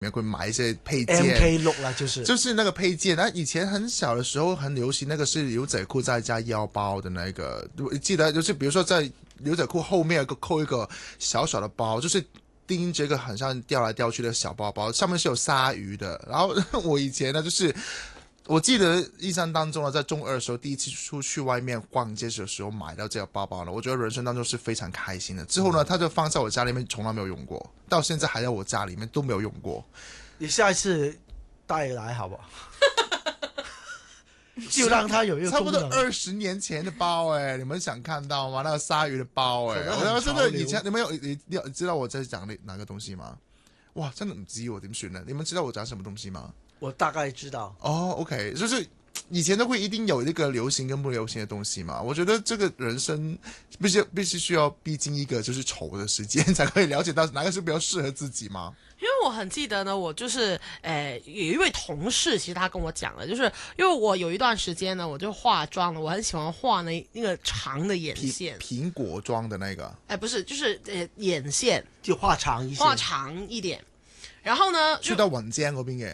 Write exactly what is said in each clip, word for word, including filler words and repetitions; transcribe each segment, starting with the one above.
会买一些配件 M K look 啦，就是就是那个配件。那以前很小的时候很流行那个是牛仔裤再加腰包的那个，我记得就是比如说在牛仔裤后面扣一个小小的包，就是钉着一个很像掉来掉去的小包包，上面是有鲨鱼的。然后我以前呢就是。我记得印象当中呢，在中二的时候，第一次出去外面逛街的时候买到这个包包呢，我觉得人生当中是非常开心的。之后呢，它就放在我家里面，从来没有用过，到现在还在我家里面都没有用过。 你下一次带来好不好？就让它有一个差不多二十年前的包哎、欸，你们想看到吗？那个鲨鱼的包哎、欸，我真的以前你们有你你知道我在讲哪个东西嗎？哇，真的唔知我點算呢？你們知道我講什麼東西嗎？ 我大概知道。 哦 ，OK， 就是以前都會一定有一個流行跟不流行的東西嘛。我覺得這個人生必須必須需要逼近一個就是醜的時間，才可以了解到哪個是比較適合自己嘛。 因為我很記得呢，我就是誒、呃、有一位同事，其實他跟我講了，就是因為我有一段時間呢，我就化妝了，我很喜歡畫那那個長的眼線， 蘋果妝的那個， 誒、呃、不是，就是誒、呃、眼線就畫長一些， 畫長一點。然後呢， 去到雲江嗰邊嘅，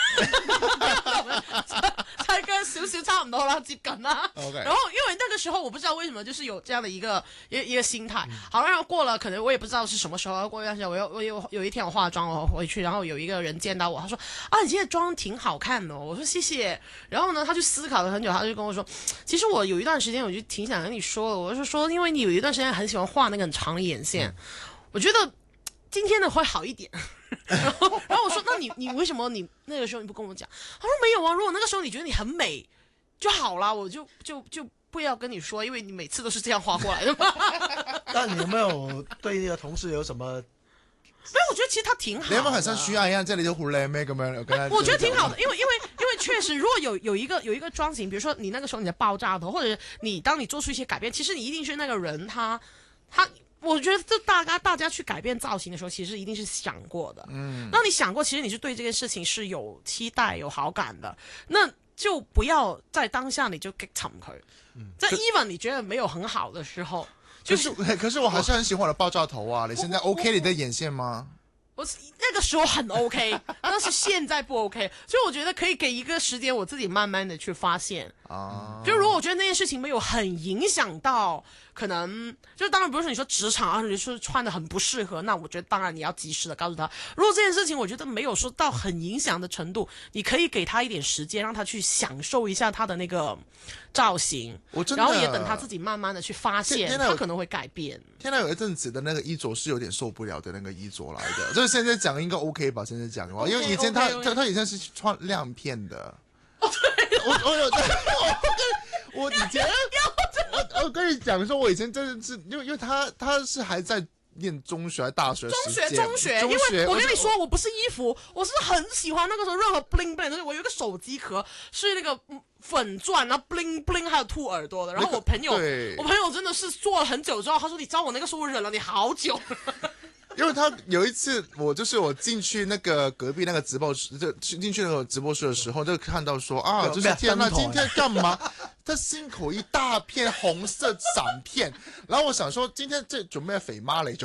才跟少少差唔多啦，接近啦。 Okay. 然後因為那個時候我不知道為什麼就是有這樣的一個一個一個心態，好，然後過了可能我也不知道是什麼時候，過一段時間我又我有有一天我化妝我回去，然後有一個人見到我，他說啊你今天妝挺好看的，我說謝謝。然後呢他就思考了很久，他就跟我說，其實我有一段時間我就挺想跟你說的，我就說因為你有一段時間很喜歡畫那個很長的眼線，嗯、我覺得今天的會好一點。然後，然後我說：“那你你為什麼你那個時候你不跟我講？”他說：“沒有啊，如果那個時候你覺得你很美就好啦，我就就就不要跟你說，因為你每次都是這樣畫過來的嘛。” 那你有沒有對那個同事有什麼？ 沒有，我覺得其實他挺好的。 你有冇很像徐亞一樣，這裡就胡靚咩咁樣？跟他我覺得挺好的，因為因為因為確實，如果有有一個有一個妝型，比如說你那個時候你的爆炸頭，或者你當你做出一些改變，其實你一定是那個人他他。我覺得，就大家大家去改變造型的時候，其實一定是想過的。嗯，那你想過，其實你是對這件事情是有期待、有好感的，那就不要在當下你就激沉佢。嗯，在 even 你覺得沒有很好的時候， 就是，可是可是我還是很喜歡我的爆炸頭啊！你現在 OK 你的眼線嗎？ 我那個時候很 OK， 但是現在不 OK， 所以我覺得可以給一個時間，我自己慢慢的去發現。啊，就如果我覺得那件事情沒有很影響到。可能就當然不是你說職場啊，你說穿得很不適合，那我覺得當然你要及時的告訴他。如果這件事情我覺得沒有說到很影響的程度，你可以給他一點時間，讓他去享受一下他的那個造型，然後也等他自己慢慢的去發現，他可能會改變。 天哪，有一陣子的那個衣着是有點受不了的那個衣着來的，就是現在講應該 OK 吧？現在講的話，因為以前他 okay, okay, okay. 他他以前是穿亮片的。哦，對，我我有我我以前。我我跟你講說，我以前真的是，因為因為他他是還在念中學還大學時中學中學，中學因為我跟你說，我不是衣服，我是很喜歡那個時候任何 bling bling 的。我有一個手機殼是那個粉鑽，然後 bling bling 還有兔耳朵的。然後我朋友，我朋友真的是做了很久之後，他說：“你知道我那個時候我忍了你好久。” 因為他有一次，我就是我進去那個隔壁那個直播室，就進去那個直播室的時候，就看到說啊，就是天哪，今天幹嘛？他心口一大片紅色閃片，然後我想說，今天這準備肥媽嚟做，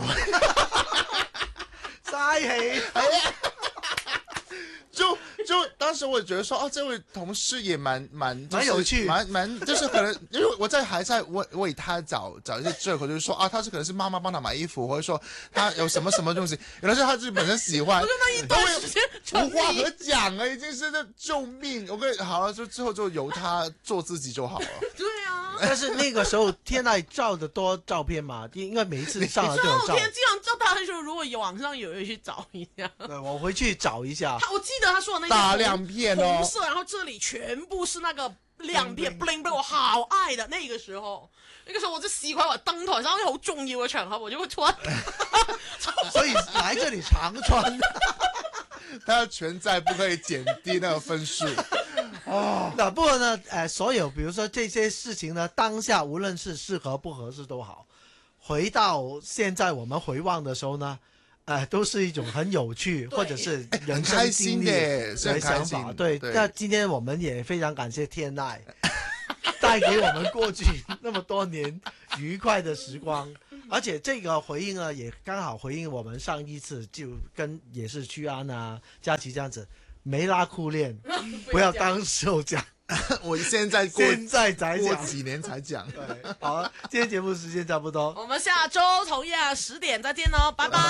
嘥氣， 就就當時我也覺得說，啊，這位同事也蠻蠻蠻有趣， 蠻蠻就是可能，因為我在還在為為他找找一些借口，就是說啊，他是可能是媽媽幫他買衣服，或者說他有什麼什麼東西，原來是他自己本身喜歡， 我就那一段時間無話可講啊，已經是那救命！我跟好了，就之後就由他做自己就好了。 對啊， 但是那個時候天籟照的多照片嘛，因為每一次上來都有照。 天，經常照大家說，如果有網上有人去找一下。 對，我回去找一下。 他我記得他說的那大亮片哦， 紅色，然後這裡全部是那個亮片 bling bling，我好愛的那個時候。那個時候我就喜歡我登台上好重要嘅場合，我就會穿。 所以來這裡常穿。 他全在不可以減低那個分數。 哦，那不過呢，呃，所有比如說這些事情呢，當下無論是適合不合適都好，回到現在我們回望的時候呢，呃，都是一種很有趣或者是人生經歷的想法。對，那今天我們也非常感謝天籟帶給我們過去那麼多年愉快的時光。 而且这个回应呢，也刚好回应我们上一次就跟也是屈安啊、佳琪这样子，没拉裤链，不要当时候讲， 我现在过现在才讲。 过几年才讲。 对，好，今天节目时间差不多。 我们下周同样十点再见喽，拜拜。